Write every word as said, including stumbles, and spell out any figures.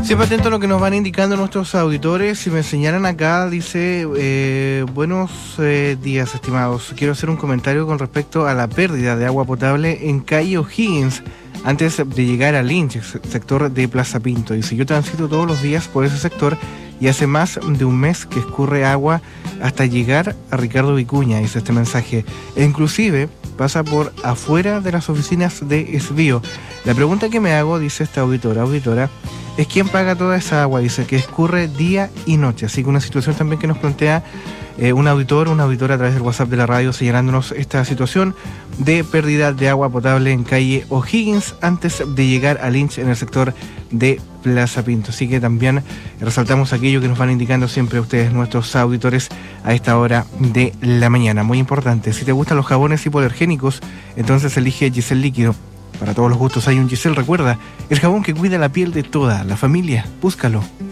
Siempre atento a lo que nos van indicando nuestros auditores. Si me señalan acá, dice, eh, buenos eh, días, estimados. Quiero hacer un comentario con respecto a la pérdida de agua potable en calle O'Higgins, antes de llegar a Lynch, sector de Plaza Pinto. Dice, yo transito todos los días por ese sector y hace más de un mes que escurre agua hasta llegar a Ricardo Vicuña, dice este mensaje. E inclusive pasa por afuera de las oficinas de Esvío. La pregunta que me hago, dice esta auditora, auditora, es quién paga toda esa agua, dice, que escurre día y noche. Así que una situación también que nos plantea eh, un auditor, una auditora a través del WhatsApp de la radio, señalándonos esta situación de pérdida de agua potable en calle O'Higgins antes de llegar a Lynch en el sector de Plaza Pinto. Así que también resaltamos aquello que nos van indicando siempre ustedes, nuestros auditores, a esta hora de la mañana. Muy importante, si te gustan los jabones hipoalergénicos, entonces elige Giselle Líquido. Para todos los gustos hay un Giselle, recuerda, el jabón que cuida la piel de toda la familia. Búscalo.